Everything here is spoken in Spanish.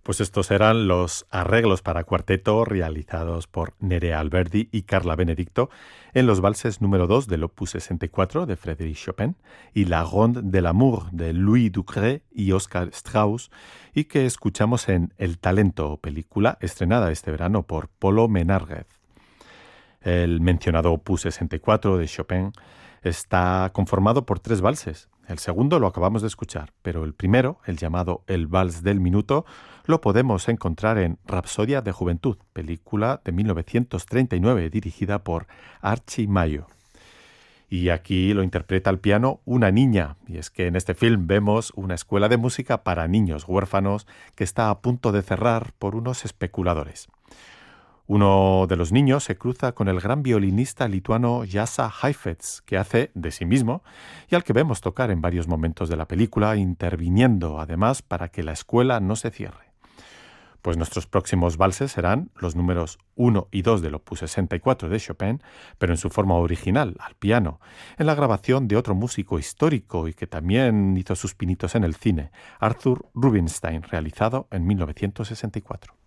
Pues estos eran los arreglos para cuarteto realizados por Nerea Alberdi y Carla Benedicto en los valses número 2 del Opus 64 de Frédéric Chopin y La Ronde de l'Amour de Louis Ducré y Oscar Strauss, y que escuchamos en El Talento, película estrenada este verano por Polo Menárguez. El mencionado Opus 64 de Chopin está conformado por 3 valses. El segundo lo acabamos de escuchar, pero el primero, el llamado El Vals del Minuto, lo podemos encontrar en Rapsodia de Juventud, película de 1939 dirigida por Archie Mayo. Y aquí lo interpreta al piano una niña, y es que en este film vemos una escuela de música para niños huérfanos que está a punto de cerrar por unos especuladores. Uno de los niños se cruza con el gran violinista lituano Jasa Heifetz, que hace de sí mismo y al que vemos tocar en varios momentos de la película, interviniendo además para que la escuela no se cierre. Pues nuestros próximos valses serán los números 1 y 2 del Opus 64 de Chopin, pero en su forma original, al piano, en la grabación de otro músico histórico y que también hizo sus pinitos en el cine, Arthur Rubinstein, realizado en 1964.